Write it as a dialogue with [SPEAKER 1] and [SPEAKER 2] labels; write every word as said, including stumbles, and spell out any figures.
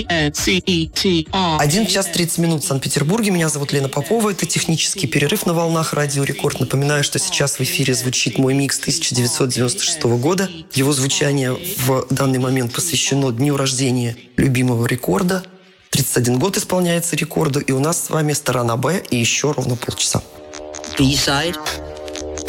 [SPEAKER 1] Один час тридцать минут в Санкт-Петербурге. Меня зовут Лена Попова. Это технический перерыв на волнах Радио Рекорд. Напоминаю, что сейчас в эфире звучит мой микс тысяча девятьсот девяносто шестого года. Его звучание в данный момент посвящено дню рождения любимого рекорда. тридцать один год исполняется рекорду. И у нас с вами сторона Б и еще ровно полчаса.
[SPEAKER 2] B-side.